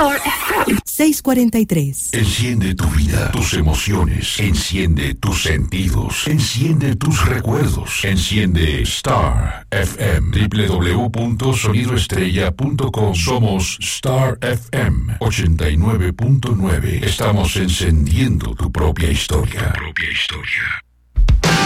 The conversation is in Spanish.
Star FM 643. Enciende tu vida, tus emociones, enciende tus sentidos, enciende tus recuerdos, enciende Star FM, www.sonidoestrella.com. Somos Star FM 89.9. Estamos encendiendo tu propia historia.